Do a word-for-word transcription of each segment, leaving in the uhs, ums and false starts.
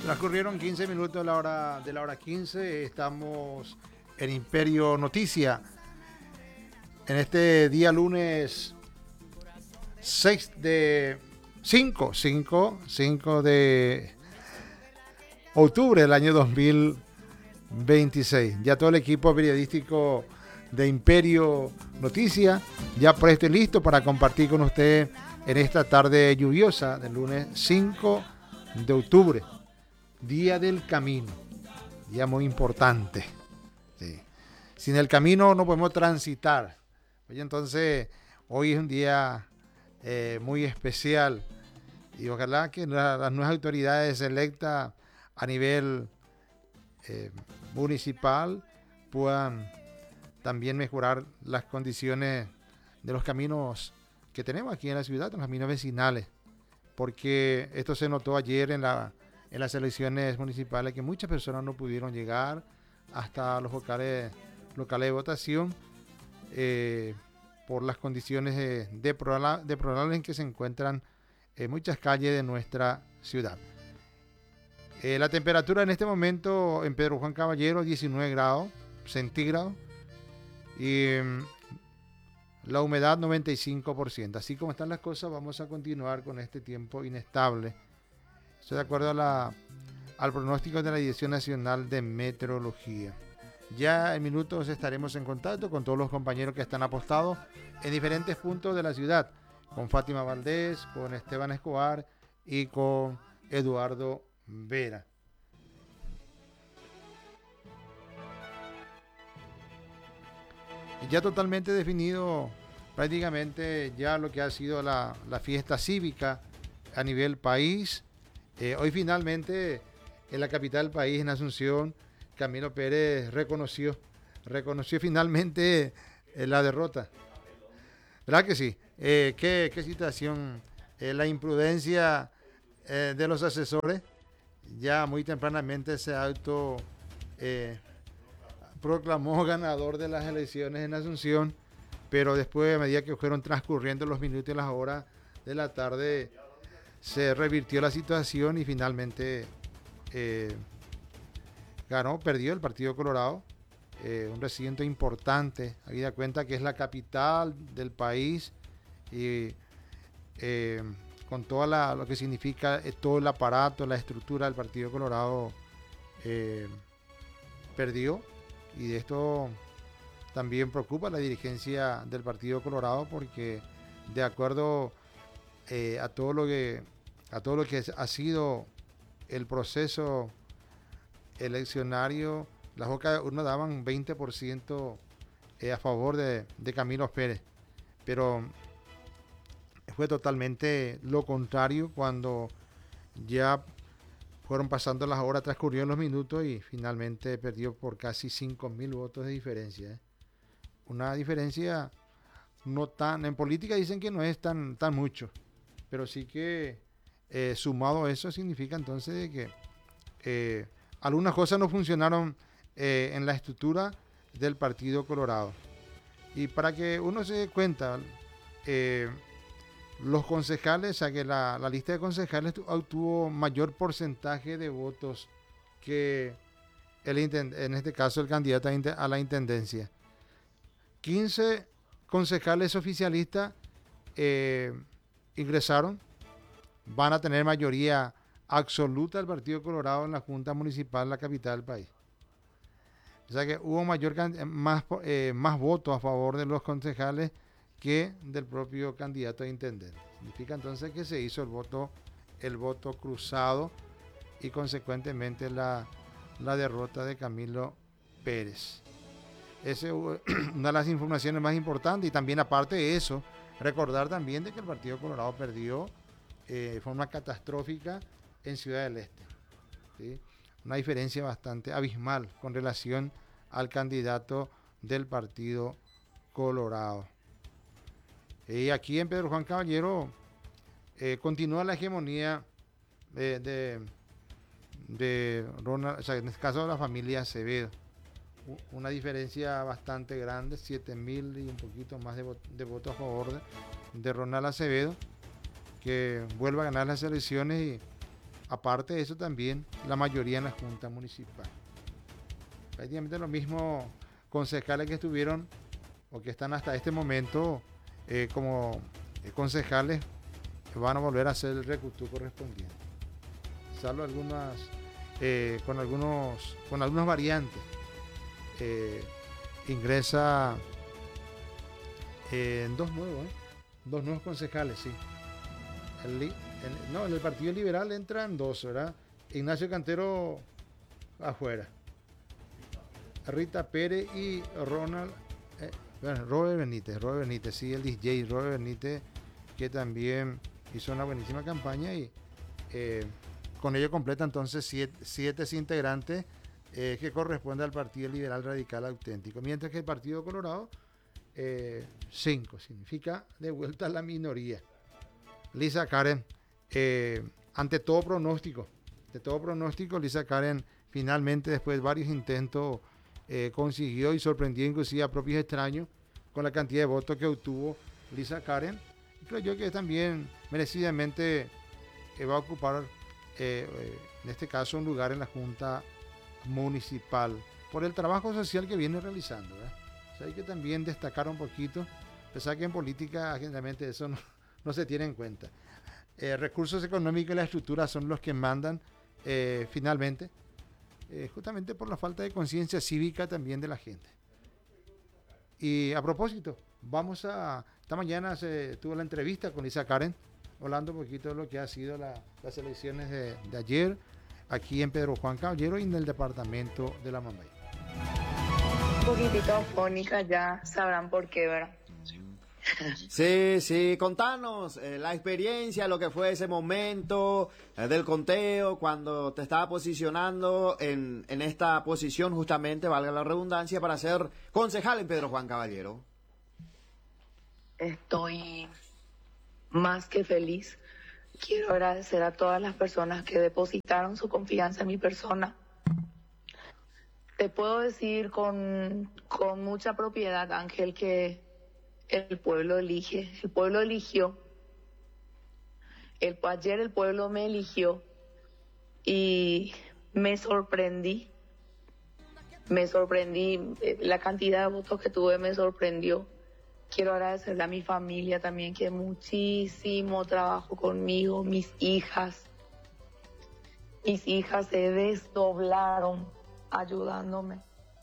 Transcurrieron quince minutos de la hora, de la hora quince. Estamos en Imperio Noticia. En este día lunes seis de cinco, cinco, cinco de octubre del año dos mil veintiséis. Ya todo el equipo periodístico de Imperio Noticia ya presto y listo para compartir con usted en esta tarde lluviosa del lunes cinco de octubre. Día del camino, día muy importante. Sí. Sin el camino no podemos transitar. Oye, entonces, hoy es un día eh, muy especial y ojalá que la, las nuevas autoridades electas a nivel eh, municipal puedan también mejorar las condiciones de los caminos que tenemos aquí en la ciudad, los caminos vecinales, porque esto se notó ayer en la en las elecciones municipales, que muchas personas no pudieron llegar hasta los locales, locales de votación eh, por las condiciones de, de deplorables en que se encuentran en muchas calles de nuestra ciudad. Eh, la temperatura en este momento en Pedro Juan Caballero, diecinueve grados centígrados, y um, la humedad noventa y cinco por ciento. Así como están las cosas, vamos a continuar con este tiempo inestable. Estoy de acuerdo a la, al pronóstico de la Dirección Nacional de Meteorología. Ya en minutos estaremos en contacto con todos los compañeros que están apostados en diferentes puntos de la ciudad, con Fátima Valdés, con Esteban Escobar y con Eduardo Vera. Y ya totalmente definido prácticamente ya lo que ha sido la, la fiesta cívica a nivel país. Eh, hoy finalmente en la capital del país, en Asunción, Camilo Pérez reconoció, reconoció finalmente eh, la derrota. ¿Verdad que sí? Eh, ¿qué, ¿Qué situación? Eh, la imprudencia eh, de los asesores. Ya muy tempranamente se auto eh, proclamó ganador de las elecciones en Asunción, pero después, a medida que fueron transcurriendo los minutos y las horas de la tarde, se revirtió la situación y finalmente eh, ganó, perdió el Partido Colorado, eh, un recinto importante, habida cuenta que es la capital del país y eh, con todo lo que significa eh, todo el aparato, la estructura del Partido Colorado eh, perdió, y de esto también preocupa la dirigencia del Partido Colorado, porque de acuerdo eh, a todo lo que a todo lo que ha sido el proceso eleccionario, las bocas de urna daban veinte por ciento eh, a favor de, de Camilo Pérez, pero fue totalmente lo contrario cuando ya fueron pasando las horas, transcurrieron los minutos y finalmente perdió por casi cinco mil votos de diferencia. ¿eh? Una diferencia no tan, en política dicen que no es tan, tan mucho, pero sí que Eh, sumado a eso significa entonces de que eh, algunas cosas no funcionaron eh, en la estructura del Partido Colorado. Y para que uno se dé cuenta, eh, los concejales, o sea que la, la lista de concejales obtuvo mayor porcentaje de votos que el, en este caso el candidato a la intendencia. quince concejales oficialistas eh, ingresaron, van a tener mayoría absoluta del Partido Colorado en la Junta Municipal de la capital del país. O sea que hubo mayor más, eh, más votos a favor de los concejales que del propio candidato a intendente. Significa entonces que se hizo el voto, el voto cruzado y consecuentemente la, la derrota de Camilo Pérez. Esa es una de las informaciones más importantes, y también aparte de eso, recordar también de que el Partido Colorado perdió Eh, de forma catastrófica en Ciudad del Este. ¿sí? Una diferencia bastante abismal con relación al candidato del Partido Colorado. Y aquí en Pedro Juan Caballero eh, continúa la hegemonía de, de, de Ronald, o sea, en este caso de la familia Acevedo. Una diferencia bastante grande, siete mil y un poquito más de, de votos a favor de, de Ronald Acevedo, que vuelva a ganar las elecciones y Aparte de eso también la mayoría en la Junta Municipal. Prácticamente los mismos concejales que estuvieron o que están hasta este momento eh, como eh, concejales van a volver a hacer el recutú correspondiente. Salvo algunas, eh, con algunos, con algunas variantes. Eh, ingresa eh, en dos nuevos, ¿eh? Dos nuevos concejales, sí. El, el, no, en el Partido Liberal entran dos, ¿verdad? Ignacio Cantero afuera. Rita Pérez y Ronald, eh, bueno, Robert Benítez, Robert Benítez, sí, el D J Robert Benítez, que también hizo una buenísima campaña y eh, con ello completa entonces siete, siete integrantes eh, que corresponde al Partido Liberal Radical Auténtico, mientras que el Partido Colorado, eh, cinco, significa de vuelta a la minoría. Lisa Karen, eh, ante todo pronóstico, de todo pronóstico, Lisa Karen finalmente después de varios intentos eh, consiguió y sorprendió inclusive a propios extraños con la cantidad de votos que obtuvo Lisa Karen. Y creo yo que también merecidamente eh, va a ocupar eh, eh, en este caso un lugar en la Junta Municipal por el trabajo social que viene realizando, ¿verdad? O sea, hay que también destacar un poquito, a pesar que en política generalmente eso no, no se tiene en cuenta. Eh, recursos económicos y la estructura son los que mandan eh, finalmente, eh, justamente por la falta de conciencia cívica también de la gente. Y a propósito, vamos a, esta mañana se tuvo la entrevista con Lisa Karen, hablando un poquito de lo que ha sido la, las elecciones de, de ayer, aquí en Pedro Juan Caballero y en el departamento de La Mambay. Un poquitito afónica, ya sabrán por qué, ¿verdad? Sí, sí, contanos eh, la experiencia, lo que fue ese momento eh, del conteo, cuando te estaba posicionando en, en esta posición justamente, valga la redundancia, para ser concejal en Pedro Juan Caballero. Estoy más que feliz. Quiero agradecer a todas las personas que depositaron su confianza en mi persona. Te puedo decir con, con mucha propiedad, Ángel, que el pueblo elige, el pueblo eligió. El, ayer el pueblo me eligió y me sorprendí. Me sorprendí, la cantidad de votos que tuve me sorprendió. Quiero agradecerle a mi familia también, que muchísimo trabajo conmigo, mis hijas. Mis hijas se desdoblaron ayudándome.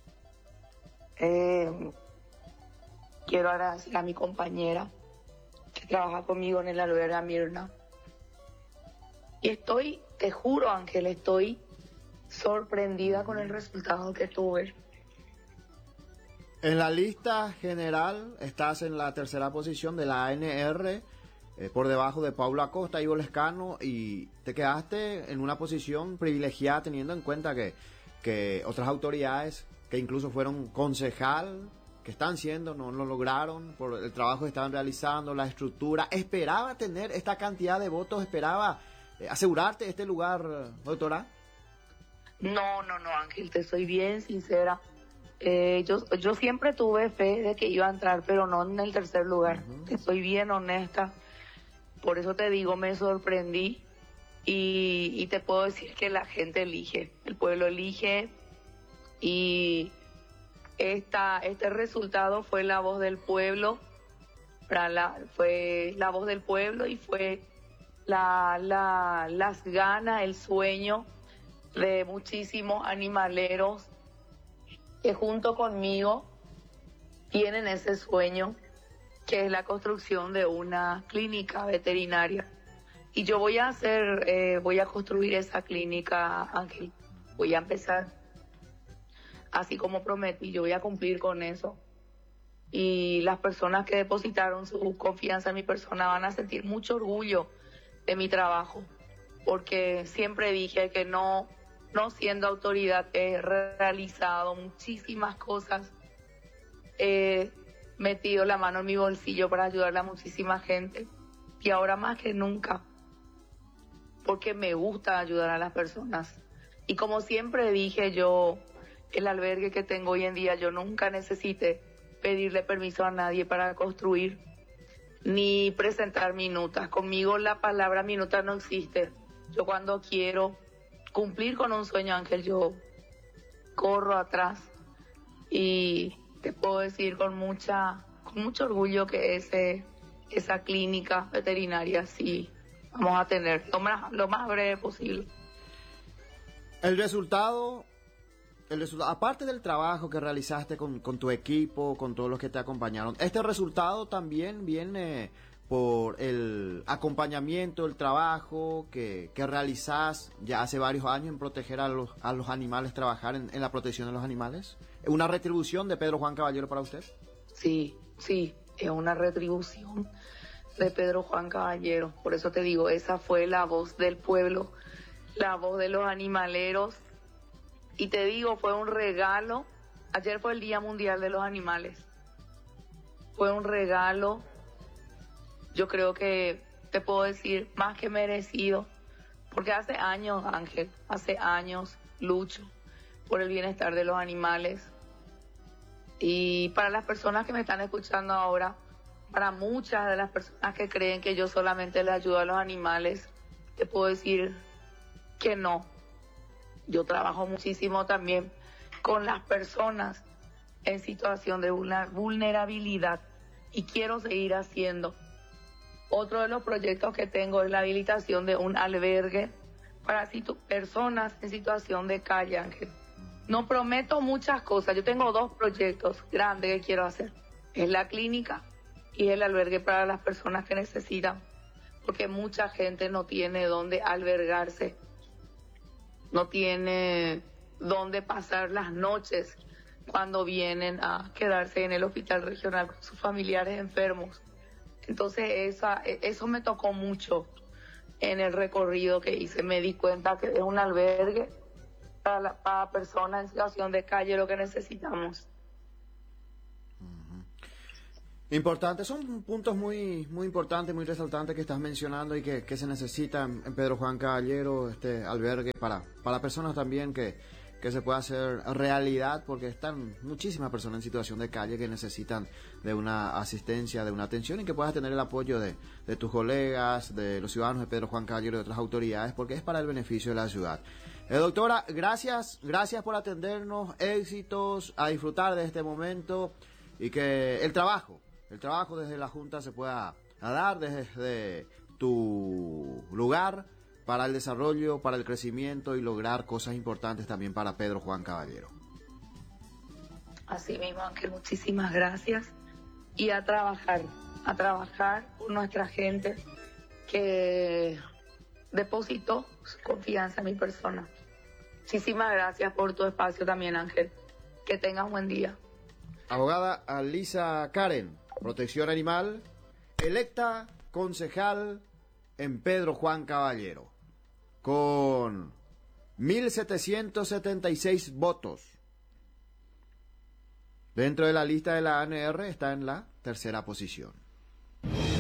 Eh, quiero agradecer a mi compañera que trabaja conmigo en el albergue, Mirna. Y estoy, te juro, Ángel, estoy sorprendida con el resultado que tuve. En la lista general estás en la tercera posición de la A N R, eh, por debajo de Paulo Acosta y Ivo Lescano, y te quedaste en una posición privilegiada teniendo en cuenta que, que otras autoridades que incluso fueron concejal, que están siendo, no lo lograron por el trabajo que estaban realizando, la estructura. ¿Esperaba tener esta cantidad de votos? ¿Esperaba eh, asegurarte este lugar, doctora? No, no, no, Ángel, te soy bien sincera. Eh, yo, yo siempre tuve fe de que iba a entrar, pero no en el tercer lugar. Uh-huh. Te soy bien honesta. Por eso te digo, me sorprendí. Y, y te puedo decir que la gente elige, el pueblo elige. Y esta, este resultado fue la voz del pueblo. La, fue la voz del pueblo y fue la, la, las ganas, el sueño de muchísimos animaleros que junto conmigo tienen ese sueño, que es la construcción de una clínica veterinaria. Y yo voy a hacer, eh, voy a construir esa clínica, Ángel. Voy a empezar, así como prometí, yo voy a cumplir con eso. Y las personas que depositaron su confianza en mi persona van a sentir mucho orgullo de mi trabajo, porque siempre dije que no... no siendo autoridad, he realizado muchísimas cosas, he metido la mano en mi bolsillo para ayudarle a muchísima gente, y ahora más que nunca, porque me gusta ayudar a las personas. Y como siempre dije yo, el albergue que tengo hoy en día, yo nunca necesité pedirle permiso a nadie para construir, ni presentar minutas. Conmigo la palabra minuta no existe. Yo cuando quiero cumplir con un sueño, Ángel, yo corro atrás y te puedo decir con mucha, con mucho orgullo que ese, esa clínica veterinaria sí vamos a tener lo más, lo más breve posible. El resultado, el resultado, aparte del trabajo que realizaste con, con tu equipo, con todos los que te acompañaron, este resultado también viene por el acompañamiento, el trabajo que, que realizás ya hace varios años en proteger a los, a los animales, trabajar en, en la protección de los animales. ¿Una retribución de Pedro Juan Caballero para usted? Sí, sí, es una retribución de Pedro Juan Caballero. Por eso te digo, esa fue la voz del pueblo, la voz de los animaleros. Y te digo, fue un regalo. Ayer fue el Día Mundial de los Animales. Fue un regalo, yo creo que te puedo decir, más que merecido. Porque hace años, Ángel, hace años lucho por el bienestar de los animales. Y para las personas que me están escuchando ahora, para muchas de las personas que creen que yo solamente les ayudo a los animales, te puedo decir que no. Yo trabajo muchísimo también con las personas en situación de vulnerabilidad y quiero seguir haciendo. Otro de los proyectos que tengo es la habilitación de un albergue para situ- personas en situación de calle, Ángel. No prometo muchas cosas. Yo tengo dos proyectos grandes que quiero hacer. Es la clínica y el albergue para las personas que necesitan. Porque mucha gente no tiene dónde albergarse. No tiene dónde pasar las noches cuando vienen a quedarse en el hospital regional con sus familiares enfermos. Entonces esa, eso me tocó mucho en el recorrido que hice. Me di cuenta que es un albergue para, la, para personas en situación de calle lo que necesitamos. Importante, son puntos muy muy importantes, muy resaltantes que estás mencionando y que, que se necesitan en Pedro Juan Caballero, este albergue para, para personas también que, que se pueda hacer realidad, porque están muchísimas personas en situación de calle que necesitan de una asistencia, de una atención y que puedas tener el apoyo de, de tus colegas, de los ciudadanos de Pedro Juan Caballero y de otras autoridades, porque es para el beneficio de la ciudad. Eh, doctora, gracias, gracias por atendernos, éxitos, a disfrutar de este momento y que el trabajo El trabajo desde la Junta se pueda dar desde tu lugar para el desarrollo, para el crecimiento y lograr cosas importantes también para Pedro Juan Caballero. Así mismo, Ángel, muchísimas gracias. Y a trabajar, a trabajar con nuestra gente que depositó su confianza en mi persona. Muchísimas gracias por tu espacio también, Ángel. Que tengas un buen día. Abogada Alisa Karen, Protección Animal, electa concejal en Pedro Juan Caballero, con mil setecientos setenta y seis votos. Dentro de la lista de la A N R está en la tercera posición.